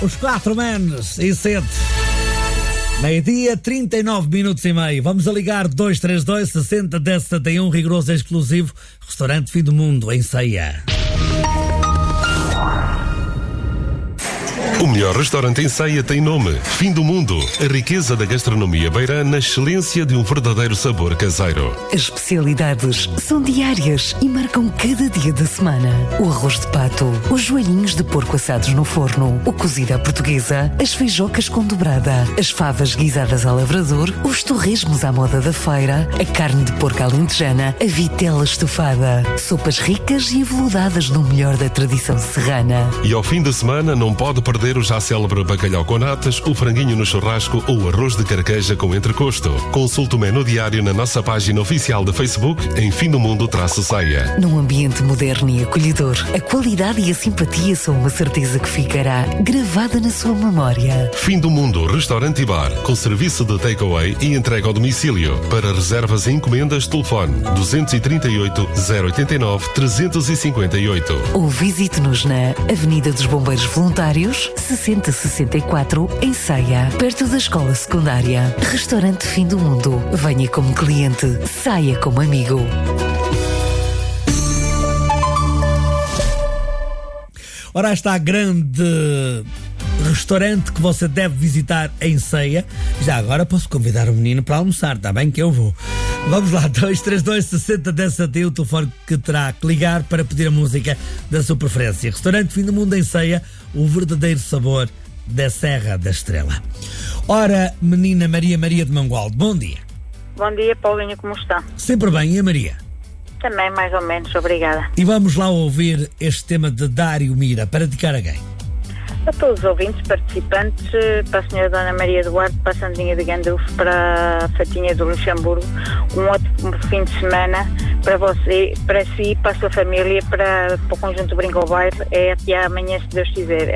Os 4 manos e 7. Meio-dia, 39 minutos e meio. Vamos a ligar 232 60 10 71, rigoroso exclusivo. Restaurante Fim do Mundo, em Ceia. O melhor restaurante em Ceia tem nome: Fim do Mundo. A riqueza da gastronomia beira na excelência de um verdadeiro sabor caseiro. As especialidades são diárias e marcam cada dia da semana. O arroz de pato, os joelhinhos de porco assados no forno, o cozido à portuguesa, as feijocas com dobrada, as favas guisadas ao lavrador, os torresmos à moda da feira, a carne de porco alentejana, a vitela estufada, sopas ricas e aveludadas no melhor da tradição serrana. E ao fim da semana não pode perder o já célebre bacalhau com natas, o franguinho no churrasco ou o arroz de carqueja com entrecosto. Consulte o menu diário na nossa página oficial de Facebook em Fim do Mundo-Ceia. Num ambiente moderno e acolhedor, a qualidade e a simpatia são uma certeza que ficará gravada na sua memória. Fim do Mundo Restaurante e Bar, com serviço de takeaway e entrega ao domicílio. Para reservas e encomendas, telefone 238 089 358. Ou visite-nos na Avenida dos Bombeiros Voluntários, 6064, em Ceia, perto da escola secundária. Restaurante Fim do Mundo. Venha como cliente, saia como amigo. Ora, está a grande restaurante que você deve visitar em Ceia. Já agora posso convidar o menino para almoçar, está bem que eu vou. Vamos lá, 232 60 10 71, o telefone que terá que ligar para pedir a música da sua preferência. Restaurante Fim do Mundo em Ceia, o verdadeiro sabor da Serra da Estrela. Ora, menina Maria de Mangualde, bom dia. Bom dia, Paulinho, como está? Sempre bem, e a Maria? Também, mais ou menos, obrigada. E vamos lá ouvir este tema de Dário Mira, para dedicar a quem? A todos os ouvintes, participantes, para a senhora Dona Maria Duarte, para a Sandrinha de Gandulfo, para a Fatinha do Luxemburgo, um ótimo fim de semana para você, para si, para a sua família, para o conjunto Brinco ao Bairro. É até amanhã, se Deus quiser.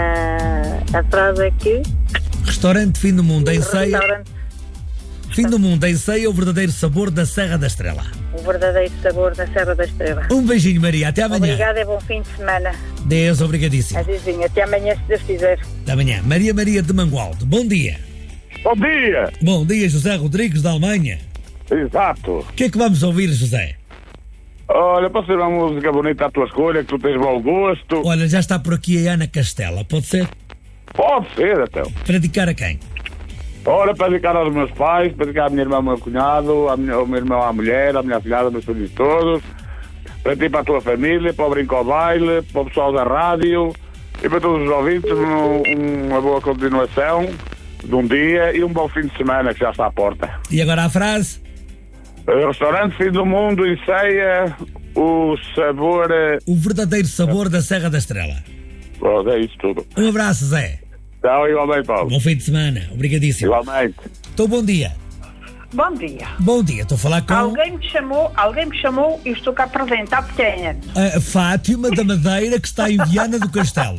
A frase é que... Restaurante Fim do Mundo em Ceia. Fim do Mundo em Ceia, o verdadeiro sabor da Serra da Estrela. O verdadeiro sabor da Serra da Estrela. Um beijinho, Maria. Até amanhã. Obrigada e bom fim de semana. Deus, obrigadíssimo. Adeusinho. Até amanhã, se Deus quiser. Até amanhã. Maria de Mangualde. Bom dia. Bom dia. Bom dia, José Rodrigues, da Alemanha. Exato. O que é que vamos ouvir, José? Olha, pode ser uma música bonita à tua escolha, que tu tens bom gosto. Olha, já está por aqui a Ana Castela. Pode ser? Pode ser, então. Para dedicar a quem? Ora, para dedicar aos meus pais, para dedicar à minha irmã, ao meu cunhado, ao meu irmão, à mulher, à minha filhada, aos meus filhos todos, para ti, para a tua família, para o Brinco ao Baile, para o pessoal da rádio e para todos os ouvintes, uma boa continuação de um dia e um bom fim de semana que já está à porta. E agora a frase? Restaurante Fim do Mundo em Ceia, o sabor... O verdadeiro sabor da Serra da Estrela. Pronto, é isso tudo. Um abraço, Zé. Tchau, igualmente, Paulo. Bom fim de semana. Obrigadíssimo. Igualmente. Então, bom dia. Bom dia. Bom dia. Estou a falar com... Alguém me chamou e estou cá presente. Quem é? A Fátima da Madeira, que está em Viana do Castelo.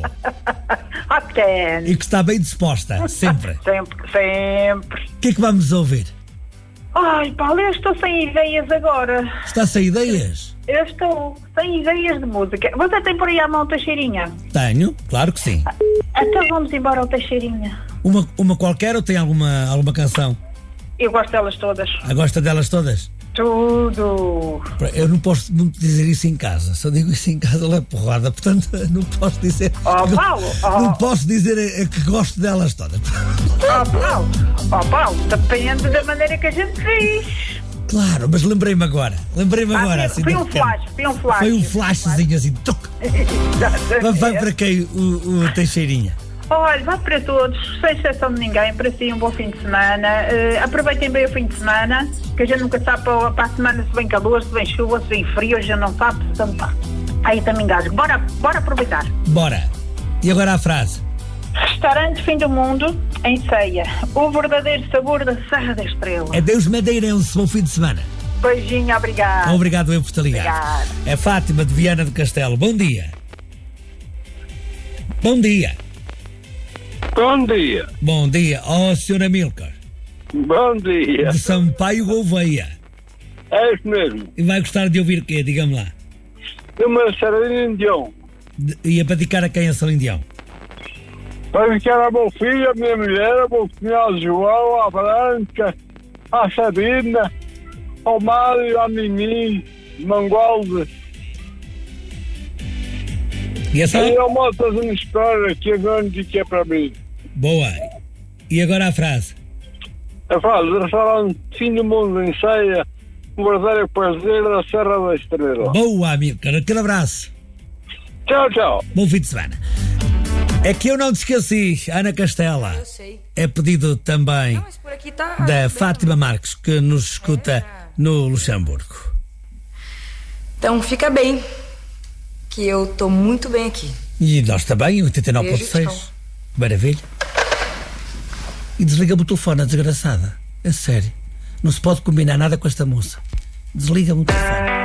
Quem? E que está bem disposta, sempre. Sempre. O que é que vamos ouvir? Ai, Paulo, eu estou sem ideias agora. Está sem ideias? Eu estou sem ideias de música. Você tem por aí à mão o Teixeirinha? Tenho, claro que sim. Então vamos embora ao Teixeirinha. Uma qualquer ou tem alguma canção? Eu gosto delas todas. Gosta delas todas? Tudo. Eu não posso muito dizer isso em casa. Se eu digo isso em casa, ela é porrada. Portanto, não posso dizer... Paulo! Não posso dizer que gosto delas todas. Paulo, depende da maneira que a gente fez. Claro, mas lembrei-me agora. Assim, foi um flash. Foi um flashzinho assim. Vai para quem o Teixeirinha? Olha, vai para todos, sem exceção de ninguém, para si um bom fim de semana. Aproveitem bem o fim de semana, que a gente nunca sabe para a semana se vem calor, se vem chuva, se vem frio, a gente não sabe, portanto pá. Aí também engasgo. Bora aproveitar. Bora. E agora a frase? Restaurante Fim do Mundo, em Ceia. O verdadeiro sabor da Serra da Estrela. É Deus madeirense, bom fim de semana. Beijinho, obrigado. Obrigado eu por te ligar. Obrigado. É Fátima de Viana do Castelo. Bom dia. Bom dia. Bom dia. Bom dia. Sr. Amílcar. Bom dia. De Sampaio Gouveia. É isso mesmo. E vai gostar de ouvir o quê? Diga-me lá. De uma Celine Dion. E a dedicar a quem a Celine Dion? Para dedicar ao meu filho, à minha mulher, ao meu cunhado João, à Branca, à Sabina, ao Mário, à Mimi, Mangualde. E essa? E ao Motas me espera, que agora que é para mim. Boa. E agora a frase? A frase, restaurante Fim do Mundo em Ceia, um verdadeiro prazer da Serra da Estrela. Boa, amigo. Aquele abraço. Tchau, tchau. Bom fim de semana. É que eu não te esqueci, Ana Castela. Eu sei. É pedido também Não, mas por aqui tá da bem. Fátima Marques, que nos escuta no Luxemburgo. Então fica bem, que eu tô muito bem aqui. E nós também, Beijo, 89.6. tchau. Maravilha. E desliga-me o telefone, a desgraçada. É sério. Não se pode combinar nada com esta moça. Desliga-me o telefone.